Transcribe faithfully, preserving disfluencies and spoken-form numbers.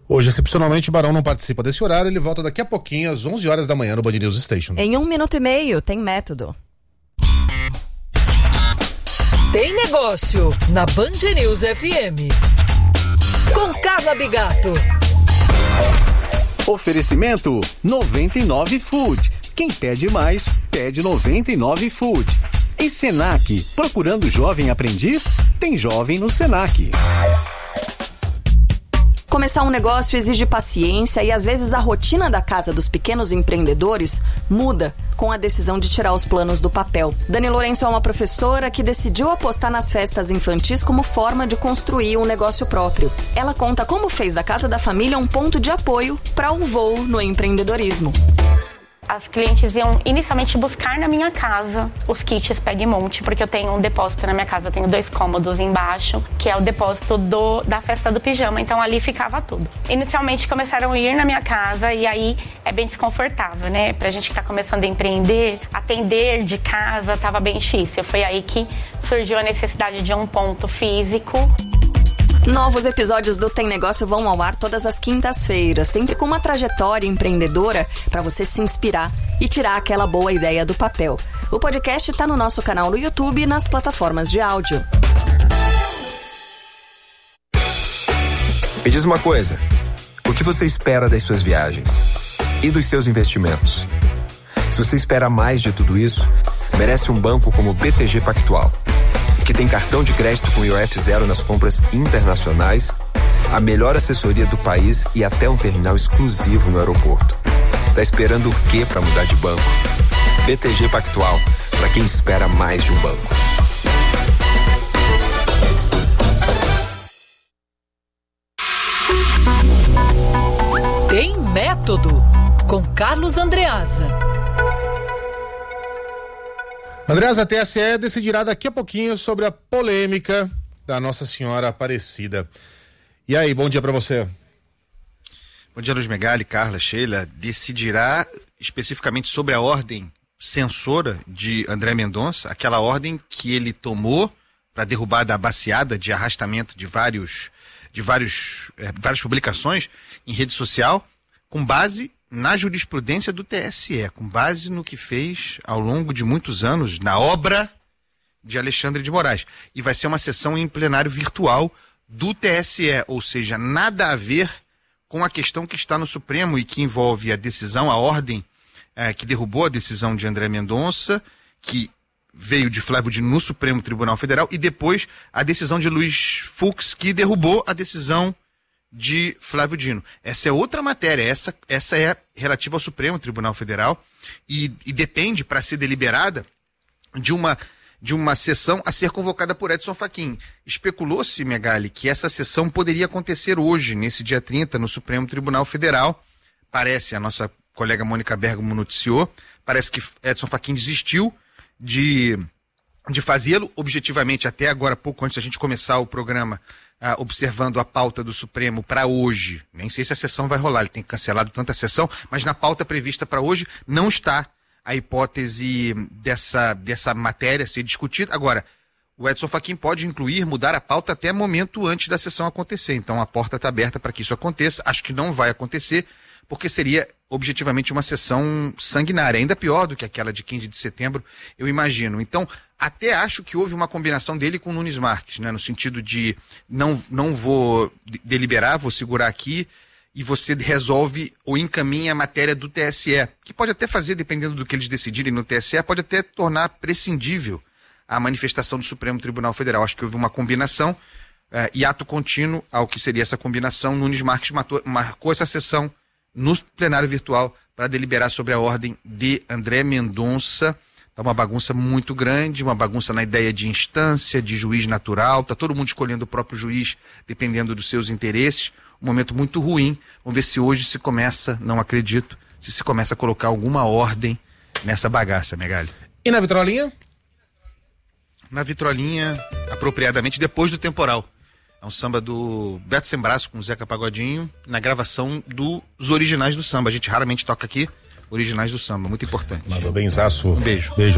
Hoje, excepcionalmente, o Barão não participa desse horário, ele volta daqui a pouquinho, às onze horas da manhã, no Band News Station. Em um minuto e meio, tem método. Tem negócio na Band News F M. Com Carla Bigato. Oferecimento noventa e nove Food. Quem pede mais, pede noventa e nove Food. E Senac, procurando jovem aprendiz? Tem jovem no Senac. Começar um negócio exige paciência e às vezes a rotina da casa dos pequenos empreendedores muda com a decisão de tirar os planos do papel. Dani Lourenço é uma professora que decidiu apostar nas festas infantis como forma de construir um negócio próprio. Ela conta como fez da casa da família um ponto de apoio para um voo no empreendedorismo. As clientes iam inicialmente buscar na minha casa os kits Pega e Monte, porque eu tenho um depósito na minha casa, eu tenho dois cômodos embaixo, que é o depósito do, da festa do pijama, então ali ficava tudo. Inicialmente começaram a ir na minha casa e aí é bem desconfortável, né? Pra gente que tá começando a empreender, atender de casa tava bem difícil. Foi aí que surgiu a necessidade de um ponto físico. Novos episódios do Tem Negócio vão ao ar todas as quintas-feiras, sempre com uma trajetória empreendedora para você se inspirar e tirar aquela boa ideia do papel. O podcast está no nosso canal no YouTube e nas plataformas de áudio. Me diz uma coisa, o que você espera das suas viagens e dos seus investimentos? Se você espera mais de tudo isso, merece um banco como o B T G Pactual, que tem cartão de crédito com I O F zero nas compras internacionais, a melhor assessoria do país e até um terminal exclusivo no aeroporto. Tá esperando o quê para mudar de banco? B T G Pactual, para quem espera mais de um banco. Tem método, com Carlos Andreasa. Andreasa, a T S E decidirá daqui a pouquinho sobre a polêmica da Nossa Senhora Aparecida. E aí, bom dia para você. Bom dia, Luiz Megali, Carla, Sheila. Decidirá especificamente sobre a ordem censora de André Mendonça, aquela ordem que ele tomou para derrubar da baciada de arrastamento de vários, de vários, é, várias publicações em rede social, com base na jurisprudência do T S E, com base no que fez ao longo de muitos anos na obra de Alexandre de Moraes. E vai ser uma sessão em plenário virtual do T S E, ou seja, nada a ver com a questão que está no Supremo e que envolve a decisão, a ordem é, que derrubou a decisão de André Mendonça, que veio de Flávio Dino no Supremo Tribunal Federal, e depois a decisão de Luiz Fux, que derrubou a decisão de Flávio Dino. Essa é outra matéria, essa, essa é relativa ao Supremo Tribunal Federal e, e depende, para ser deliberada, de uma, de uma sessão a ser convocada por Edson Fachin. Especulou-se, Megali, que essa sessão poderia acontecer hoje, nesse dia trinta, no Supremo Tribunal Federal. Parece, a nossa colega Mônica Bergamo noticiou, parece que Edson Fachin desistiu de, de fazê-lo. Objetivamente, até agora, pouco antes da gente começar o programa, Ah, observando a pauta do Supremo para hoje, nem sei se a sessão vai rolar, ele tem cancelado tanta sessão, mas na pauta prevista para hoje não está a hipótese dessa, dessa matéria ser discutida. Agora, o Edson Fachin pode incluir, mudar a pauta até momento antes da sessão acontecer, então a porta está aberta para que isso aconteça. Acho que não vai acontecer, porque seria objetivamente uma sessão sanguinária, ainda pior do que aquela de quinze de setembro, eu imagino. Então, até acho que houve uma combinação dele com o Nunes Marques, né? No sentido de não, não vou deliberar, vou segurar aqui, e você resolve ou encaminha a matéria do T S E, que pode até fazer, dependendo do que eles decidirem no T S E, pode até tornar prescindível a manifestação do Supremo Tribunal Federal. Acho que houve uma combinação, eh, e ato contínuo ao que seria essa combinação, Nunes Marques matou, marcou essa sessão no plenário virtual para deliberar sobre a ordem de André Mendonça. Tá uma bagunça muito grande, uma bagunça na ideia de instância, de juiz natural, tá todo mundo escolhendo o próprio juiz, dependendo dos seus interesses. Um momento muito ruim. Vamos ver se hoje se começa, não acredito, se se começa a colocar alguma ordem nessa bagaça, Megali. E na vitrolinha? Na vitrolinha, apropriadamente, depois do temporal. É um samba do Beto Sem Braço com o Zeca Pagodinho, na gravação dos originais do samba. A gente raramente toca aqui originais do samba, muito importante. Mandou benzaço. Um beijo. Beijo.